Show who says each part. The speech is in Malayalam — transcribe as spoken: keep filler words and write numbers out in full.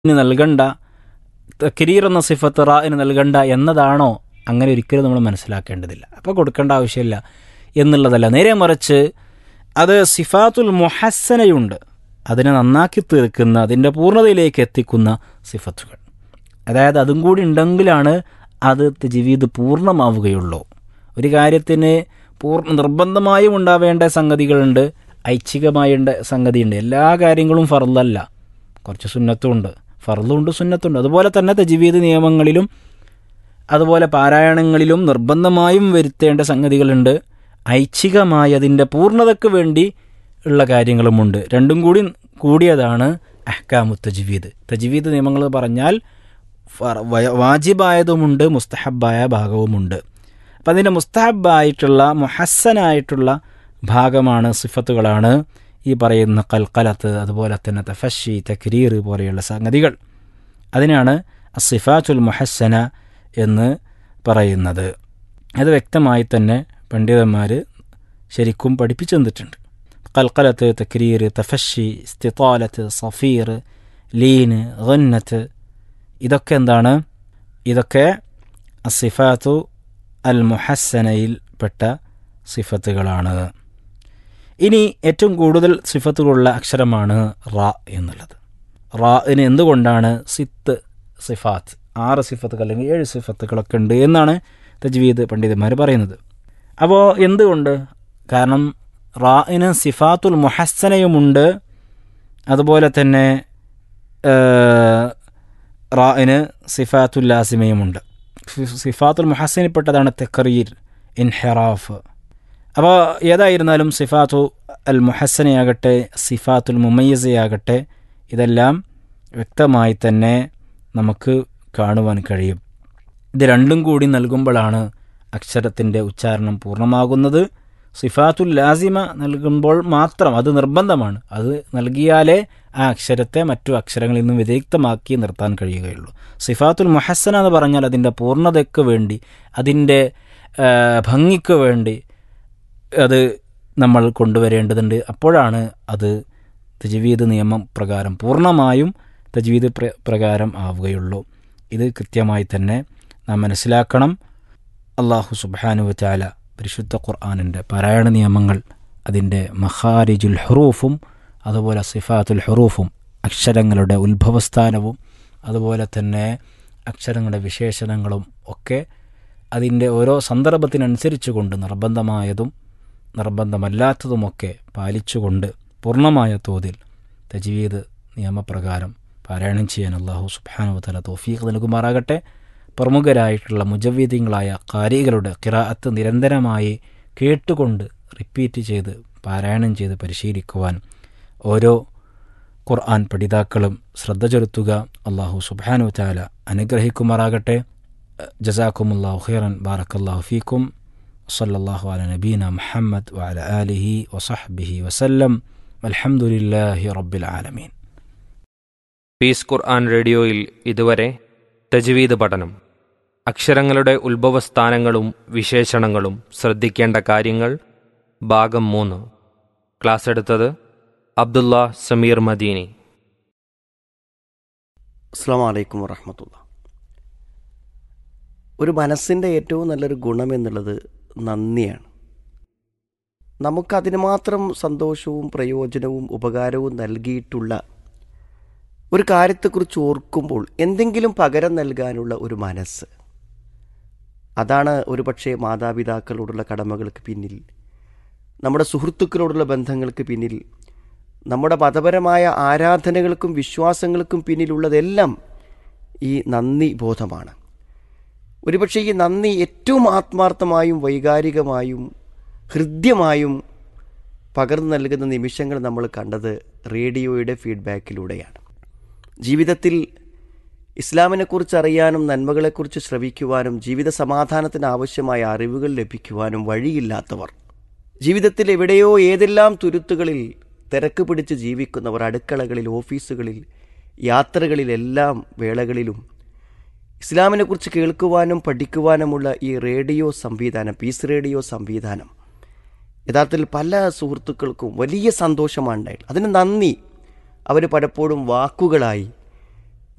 Speaker 1: നൽകണ്ട, തക്രീർ എന്ന സിഫത്ത് റാഇന് നൽകണ്ട എന്നതാണോ? അങ്ങനെ ഒരിക്കലും നമ്മൾ മനസ്സിലാക്കേണ്ടതില്ല. അപ്പോൾ കൊടുക്കേണ്ട ആവശ്യമില്ല എന്നുള്ളതല്ല. നേരെ മറിച്ച് അത് സിഫാത്തുൽ മുഹസ്സനയുണ്ട്, അതിനെ നന്നാക്കി തീർക്കുന്ന, അതിൻ്റെ പൂർണ്ണതയിലേക്ക് എത്തിക്കുന്ന സിഫത്തുകൾ. അതായത് അതും കൂടി ഉണ്ടെങ്കിലാണ് അത് തജ്വീദ് പൂർണ്ണമാവുകയുള്ളൂ. ഒരു കാര്യത്തിന് പൂർണ്ണ നിർബന്ധമായും ഉണ്ടാവേണ്ട സംഗതികളുണ്ട്, ഐച്ഛികമായുണ്ട സംഗതിയുണ്ട്. എല്ലാ കാര്യങ്ങളും ഫർളല്ല, കുറച്ച് സുന്നത്തുമുണ്ട്, ഫർളുണ്ട് സുന്നത്തുണ്ട്. അതുപോലെ തന്നെ തജ്വീദ് നിയമങ്ങളിലും അതുപോലെ പാരായണങ്ങളിലും നിർബന്ധമായും വരുത്തേണ്ട സംഗതികളുണ്ട്, ഐച്ഛികമായി അതിൻ്റെ പൂർണ്ണതയ്ക്ക് വേണ്ടി ഉള്ള കാര്യങ്ങളുമുണ്ട്. രണ്ടും കൂടി കൂടിയതാണ് അഹ്കാമു തജ്വീദ്. തജ്വീദ് നിയമങ്ങൾ പറഞ്ഞാൽ വാജിബായതുമുണ്ട്, മുസ്തഹബായ ഭാഗവുമുണ്ട്. അപ്പം അതിൻ്റെ മുസ്തഹബായിട്ടുള്ള മുഹസ്സനായിട്ടുള്ള ഭാഗമാണ്, സിഫത്തുകളാണ് ഈ പറയുന്ന ഖൽഖലത്ത്, അതുപോലെ തന്നെ തഫഷി, തക്രീർ പോലെയുള്ള സംഗതികൾ. അതിനാണ് അസിഫാത്തുൽ മുഹസ്സന എന്ന് പറയുന്നത്. അത് വ്യക്തമായി തന്നെ പണ്ഡിതന്മാർ ശരിക്കും പഠിപ്പിച്ചു തന്നിട്ടുണ്ട്. ഖൽഖലത്ത്, തക്രീർ, തഫഷി, ഇസ്തിതാലത്ത്, സഫീർ, ലീന്, ഗന്നത്ത്, ഇതൊക്കെ എന്താണ്? ഇതൊക്കെ അസിഫാത്തു അൽ മുഹസ്സനയിൽ പെട്ട സിഫത്തുകളാണ്. ഇനി ഏറ്റവും കൂടുതൽ സിഫത്തുകളുള്ള അക്ഷരമാണ് റാ എന്നുള്ളത്. റാഇന് എന്തുകൊണ്ടാണ് സിത്ത് സിഫാത്ത്, ആറ് സിഫത്തുകൾ അല്ലെങ്കിൽ ഏഴ് സിഫത്തുകളൊക്കെ ഉണ്ട് എന്നാണ് തജ്വീദ് പണ്ഡിതന്മാർ പറയുന്നത്. അപ്പോൾ എന്തുകൊണ്ട്? കാരണം റാഇന് സിഫാത്തുൽ മുഹസ്സനയുമുണ്ട്, അതുപോലെ തന്നെ റാഇന് സിഫാത്തുൽ ലാസിമയുമുണ്ട്. സിഫാത്തുൽ മുഹസ്സനിൽപ്പെട്ടതാണ് തക്രീർ, ഇൻഹിറാഫ്. അപ്പോൾ ഏതായിരുന്നാലും സിഫാത്തു അൽ മുഹസ്സനയാകട്ടെ, സിഫാത്തുൽ മുമയ്യസയാകട്ടെ, ഇതെല്ലാം വ്യക്തമായി തന്നെ നമുക്ക് കാണുവാൻ കഴിയും. ഇത് രണ്ടും കൂടി നൽകുമ്പോഴാണ് അക്ഷരത്തിൻ്റെ ഉച്ചാരണം പൂർണ്ണമാകുന്നത്. സിഫാത്തുൽ ലാസിമ നൽകുമ്പോൾ മാത്രം, അത് നിർബന്ധമാണ്, അത് നൽകിയാലേ ആ അക്ഷരത്തെ മറ്റു അക്ഷരങ്ങളിൽ നിന്നും വ്യതിരിക്തമാക്കി നിർത്താൻ കഴിയുകയുള്ളൂ. സിഫാത്തുൽ മുഹസ്സന എന്ന് പറഞ്ഞാൽ അതിൻ്റെ പൂർണ്ണതയ്ക്ക് വേണ്ടി, അതിൻ്റെ ഭംഗിക്ക് വേണ്ടി അത് നമ്മൾ കൊണ്ടുവരേണ്ടതുണ്ട്. അപ്പോഴാണ് അത് തജ്വീദ് നിയമം പ്രകാരം പൂർണ്ണമായും തജ്വീദ് പ്രകാരം ആവുകയുള്ളൂ. ഇത് കൃത്യമായി തന്നെ നാം മനസ്സിലാക്കണം. അല്ലാഹു സുബ്ഹാനഹു വ തആല പരിശുദ്ധ ഖുർആനിൻ്റെ പാരായണ നിയമങ്ങൾ, അതിൻ്റെ മഖാരിജുൽ ഹുറൂഫും അതുപോലെ സിഫാത്തുൽ ഹുറൂഫും, അക്ഷരങ്ങളുടെ ഉത്ഭവസ്ഥാനവും അതുപോലെ തന്നെ അക്ഷരങ്ങളുടെ വിശേഷണങ്ങളും ഒക്കെ അതിൻ്റെ ഓരോ സന്ദർഭത്തിനനുസരിച്ച് കൊണ്ട് നിർബന്ധമായതും നിർബന്ധമല്ലാത്തതുമൊക്കെ പാലിച്ചുകൊണ്ട് പൂർണ്ണമായ തോതിൽ തജ്വീദ് നിയമപ്രകാരം പാരായണം ചെയ്യാൻ അല്ലാഹു സുബ്ഹാനഹു വ തആല തൗഫീഖ് നൽകുമാറാകട്ടെ. പ്രമുഖരായിട്ടുള്ള മുജവ്വിദീങ്ങളായ ഖാരികളുടെ ഖിറാഅത്ത് നിരന്തരമായി കേട്ടുകൊണ്ട് റിപ്പീറ്റ് ചെയ്ത് പാരായണം ചെയ്ത് പരിശീലിക്കുവാൻ ഓരോ ഖുർആൻ പഠിതാക്കളും ശ്രദ്ധ ചെലുത്തുക. അല്ലാഹു സുബ്ഹാനഹു വ തആല അനുഗ്രഹിക്കുമാറാകട്ടെ. ജസാക്കുമുല്ലാഹു ഖൈറൻ, ബാറക്കല്ലാഹു ഫീക്കും. സല്ലല്ലാഹു അലാ നബീന മുഹമ്മദ് വഅലാ ആലിഹി വസഹ്ബിഹി വസല്ലം. വൽഹംദുലില്ലാഹി റബ്ബിൽ ആലമീൻ.
Speaker 2: പീസ് ഖുർആൻ റേഡിയോയിൽ ഇതുവരെ തജ്വീദ് പഠനം, അക്ഷരങ്ങളുടെ ഉത്ഭവസ്ഥാനങ്ങളും വിശേഷണങ്ങളും, ശ്രദ്ധിക്കേണ്ട കാര്യങ്ങൾ, ഭാഗം മൂന്ന്. ക്ലാസ് എടുത്തത് അബ്ദുള്ള സമീർ മദീനി.
Speaker 3: അസ്സലാമു അലൈക്കും വറഹ്മത്തുള്ളാഹി. ഒരു മനസ്സിൻ്റെ ഏറ്റവും നല്ലൊരു ഗുണം എന്നുള്ളത് നന്ദിയാണ്. നമുക്കതിന് മാത്രം സന്തോഷവും പ്രയോജനവും ഉപകാരവും നൽകിയിട്ടുള്ള ഒരു കാര്യത്തെക്കുറിച്ച് ഓർക്കുമ്പോൾ എന്തെങ്കിലും പകരം നൽകാനുള്ള ഒരു മനസ്സ്, അതാണ് ഒരുപക്ഷെ മാതാപിതാക്കളോടുള്ള കടമകൾക്ക് പിന്നിൽ, നമ്മുടെ സുഹൃത്തുക്കളോടുള്ള ബന്ധങ്ങൾക്ക് പിന്നിൽ, നമ്മുടെ മതപരമായ ആരാധനകൾക്കും വിശ്വാസങ്ങൾക്കും പിന്നിലുള്ളതെല്ലാം ഈ നന്ദി ബോധമാണ്. ഒരുപക്ഷെ ഈ നന്ദി ഏറ്റവും ആത്മാർത്ഥമായും വൈകാരികമായും ഹൃദ്യമായും പകർന്നു നൽകുന്ന നിമിഷങ്ങൾ നമ്മൾ കണ്ടത് റേഡിയോയുടെ ഫീഡ്ബാക്കിലൂടെയാണ്. ജീവിതത്തിൽ ഇസ്ലാമിനെക്കുറിച്ച് അറിയാനും നന്മകളെക്കുറിച്ച് ശ്രവിക്കുവാനും ജീവിത സമാധാനത്തിന് ആവശ്യമായ അറിവുകൾ ലഭിക്കുവാനും വഴിയില്ലാത്തവർ, ജീവിതത്തിൽ എവിടെയോ ഏതെല്ലാം തുരുത്തുകളിൽ തിരക്ക് പിടിച്ച് ജീവിക്കുന്നവർ, അടുക്കളകളിൽ, ഓഫീസുകളിൽ, യാത്രകളിലെല്ലാം വേളകളിലും ഇസ്ലാമിനെക്കുറിച്ച് കേൾക്കുവാനും പഠിക്കുവാനുമുള്ള ഈ റേഡിയോ സംവിധാനം, പീസ് റേഡിയോ സംവിധാനം യഥാർത്ഥത്തിൽ പല സുഹൃത്തുക്കൾക്കും വലിയ സന്തോഷമാണ് ഉണ്ടായിട്ടുള്ളത്. അതിന് നന്ദി അവർ പലപ്പോഴും വാക്കുകളായി